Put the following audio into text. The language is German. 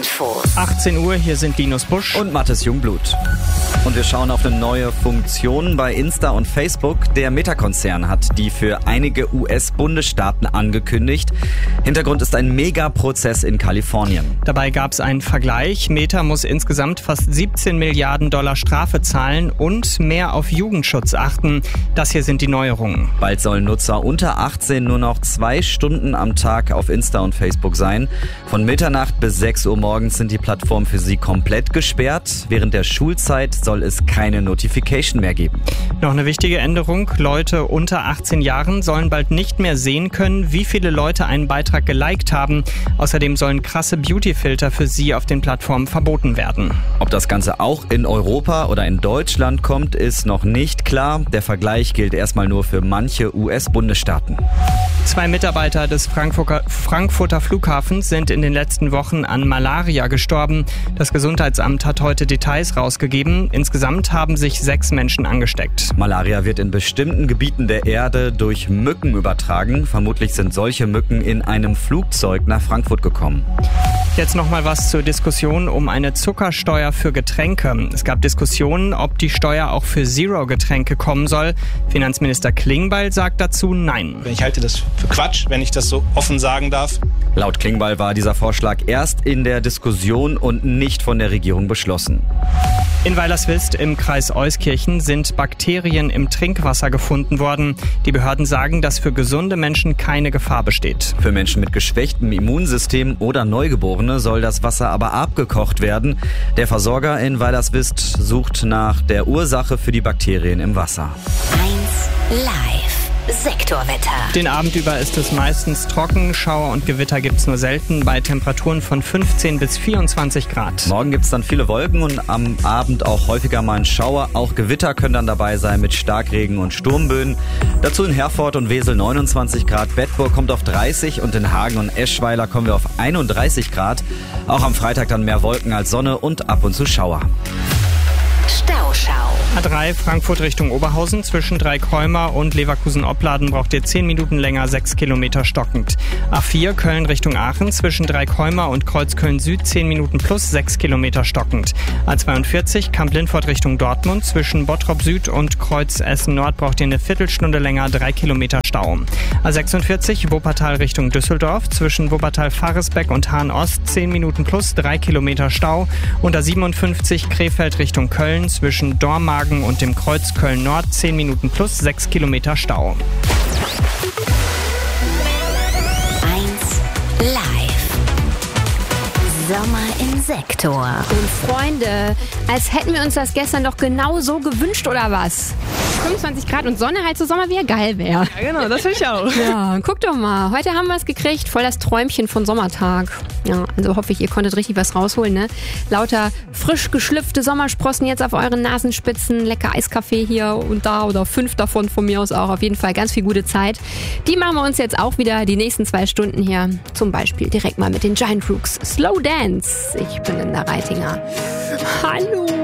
Info. 18 Uhr, hier sind Linus Busch und Mathis Jungblut. Und wir schauen auf eine neue Funktion bei Insta und Facebook. Der Meta-Konzern hat die für einige US-Bundesstaaten angekündigt. Hintergrund ist ein Megaprozess in Kalifornien. Dabei gab es einen Vergleich. Meta muss insgesamt fast 17 Milliarden Dollar Strafe zahlen und mehr auf Jugendschutz achten. Das hier sind die Neuerungen. Bald sollen Nutzer unter 18 nur noch 2 Stunden am Tag auf Insta und Facebook sein. Von Mitternacht bis 6 Uhr morgens sind die Plattformen für sie komplett gesperrt. Während der Schulzeit soll es keine Notification mehr geben. Noch eine wichtige Änderung. Leute unter 18 Jahren sollen bald nicht mehr sehen können, wie viele Leute einen Beitrag geliked haben. Außerdem sollen krasse Beauty-Filter für sie auf den Plattformen verboten werden. Ob das Ganze auch in Europa oder in Deutschland kommt, ist noch nicht klar. Der Vergleich gilt erstmal nur für manche US-Bundesstaaten. 2 Mitarbeiter des Frankfurter Flughafens sind in den letzten Wochen an Malaria gestorben. Das Gesundheitsamt hat heute Details rausgegeben. Insgesamt haben sich 6 Menschen angesteckt. Malaria wird in bestimmten Gebieten der Erde durch Mücken übertragen. Vermutlich sind solche Mücken in einem Flugzeug nach Frankfurt gekommen. Jetzt noch mal was zur Diskussion um eine Zuckersteuer für Getränke. Es gab Diskussionen, ob die Steuer auch für Zero-Getränke kommen soll. Finanzminister Klingbeil sagt dazu Nein. Ich halte das für Quatsch, wenn ich das so offen sagen darf. Laut Klingbeil war dieser Vorschlag erst in der Diskussion und nicht von der Regierung beschlossen. In Weilerswist im Kreis Euskirchen sind Bakterien im Trinkwasser gefunden worden. Die Behörden sagen, dass für gesunde Menschen keine Gefahr besteht. Für Menschen mit geschwächtem Immunsystem oder Neugeborene soll das Wasser aber abgekocht werden. Der Versorger in Weilerswist sucht nach der Ursache für die Bakterien im Wasser. 1 Live. Sektorwetter. Den Abend über ist es meistens trocken. Schauer und Gewitter gibt es nur selten bei Temperaturen von 15 bis 24 Grad. Morgen gibt es dann viele Wolken und am Abend auch häufiger mal ein Schauer. Auch Gewitter können dann dabei sein mit Starkregen und Sturmböen. Dazu in Herford und Wesel 29 Grad. Bedburg kommt auf 30 und in Hagen und Eschweiler kommen wir auf 31 Grad. Auch am Freitag dann mehr Wolken als Sonne und ab und zu Schauer. Stauschau. A3 Frankfurt Richtung Oberhausen zwischen Dreikäumer und Leverkusen-Opladen braucht ihr 10 Minuten länger, 6 Kilometer stockend. A4 Köln Richtung Aachen zwischen Dreikäumer und Kreuzköln Süd 10 Minuten plus 6 Kilometer stockend. A42 Kamp-Lindfort Richtung Dortmund zwischen Bottrop Süd und Kreuz Essen Nord braucht ihr eine Viertelstunde länger, 3 Kilometer Stau. A46 Wuppertal Richtung Düsseldorf zwischen Wuppertal-Faresbeck und Hahn Ost 10 Minuten plus 3 Kilometer Stau. Und A57 Krefeld Richtung Köln zwischen Dormagen und dem Kreuz Köln Nord 10 Minuten plus 6 Kilometer Stau. 1 Live. Sommer im Sektor. Und Freunde, als hätten wir uns das gestern doch genau so gewünscht, oder was? 25 Grad und Sonne halt so Sommer, wie geil wäre. Ja, genau, das will ich auch. Ja, guck doch mal. Heute haben wir es gekriegt. Voll das Träumchen von Sommertag. Ja, also hoffe ich, ihr konntet richtig was rausholen, ne? Lauter frisch geschlüpfte Sommersprossen jetzt auf euren Nasenspitzen. Lecker Eiskaffee hier und da oder 5 davon von mir aus auch. Auf jeden Fall ganz viel gute Zeit. Die machen wir uns jetzt auch wieder die nächsten 2 Stunden hier. Zum Beispiel direkt mal mit den Giant Rooks. Slow Dance. Ich bin in der Reitinger. Hallo.